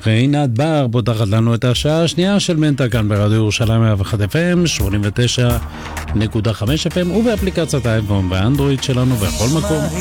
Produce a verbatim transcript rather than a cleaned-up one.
עינת בר פותחת לנו את השעה השנייה של מנטה כאן ברדיו ירושלים מאה ואחת אף אם, שמונים ותשע נקודה חמש אף אם ובאפליקציית האייפון והאנדרואיד שלנו בכל מקום.